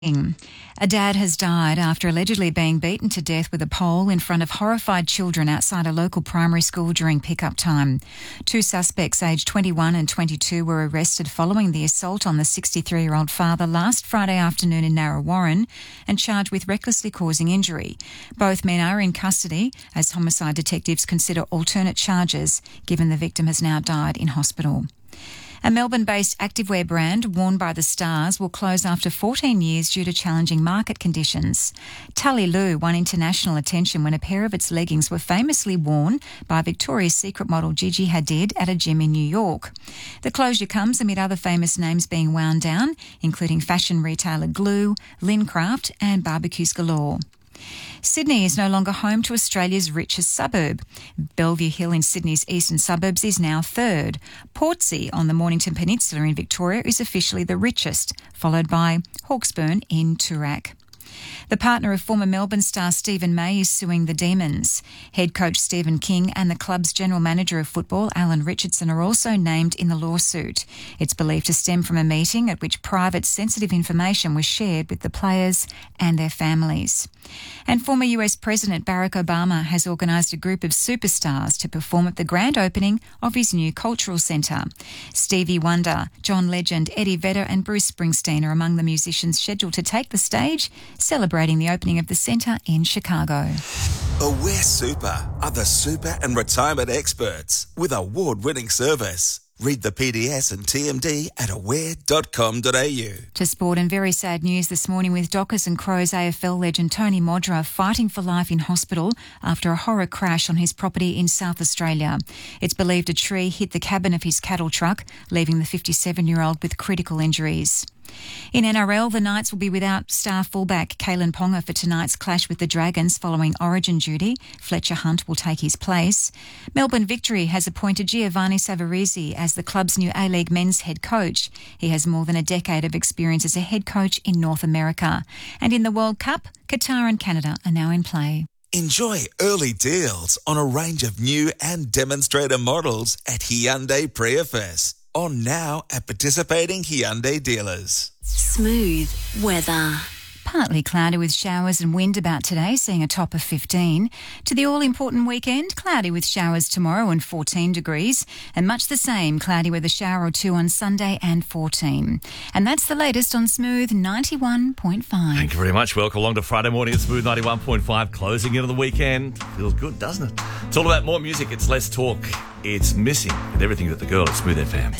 A dad has died after allegedly being beaten to death with a pole in front of horrified children outside a local primary school during pickup time. Two suspects aged 21 and 22 were arrested following the assault on the 63-year-old father last Friday afternoon in Narre Warren and charged with recklessly causing injury. Both men are in custody as homicide detectives consider alternate charges, given the victim has now died in hospital. A Melbourne-based activewear brand, worn by the Stars, will close after 14 years due to challenging market conditions. Tully Lou won international attention when a pair of its leggings were famously worn by Victoria's Secret model Gigi Hadid at a gym in New York. The closure comes amid other famous names being wound down, including fashion retailer Glue, Lincraft and Barbecues Galore. Sydney is no longer home to Australia's richest suburb. Bellevue Hill in Sydney's eastern suburbs is now third. Portsea on the Mornington Peninsula in Victoria is officially the richest, followed by Hawkesbury in Toorak. The partner of former Melbourne star Stephen May is suing the Demons. Head coach Stephen King and the club's general manager of football, Alan Richardson, are also named in the lawsuit. It's believed to stem from a meeting at which private, sensitive information was shared with the players and their families. And former US President Barack Obama has organised a group of superstars to perform at the grand opening of his new cultural centre. Stevie Wonder, John Legend, Eddie Vedder and Bruce Springsteen are among the musicians scheduled to take the stage, celebrating the opening of the centre in Chicago. Aware Super are the super and retirement experts with award-winning service. Read the PDS and TMD at aware.com.au. To sport and very sad news this morning with Dockers and Crows AFL legend Tony Modra fighting for life in hospital after a horror crash on his property in South Australia. It's believed a tree hit the cabin of his cattle truck, leaving the 57-year-old with critical injuries. In NRL, the Knights will be without star fullback Kalen Ponga for tonight's clash with the Dragons following origin duty. Fletcher Hunt will take his place. Melbourne Victory has appointed Giovanni Savarese as the club's new A-League men's head coach. He has more than a decade of experience as a head coach in North America. And in the World Cup, Qatar and Canada are now in play. Enjoy early deals on a range of new and demonstrator models at Hyundai Priefest. On now at participating Hyundai dealers. Smooth weather. Partly cloudy with showers and wind about today, seeing a top of 15. To the all-important weekend, cloudy with showers tomorrow and 14 degrees. And much the same, cloudy with a shower or two on Sunday and 14. And that's the latest on Smooth 91.5. Thank you very much. Welcome along to Friday morning at Smooth 91.5. Closing into the weekend. Feels good, doesn't it? It's all about more music. It's less talk. It's missing and everything that the girl at Smooth FM.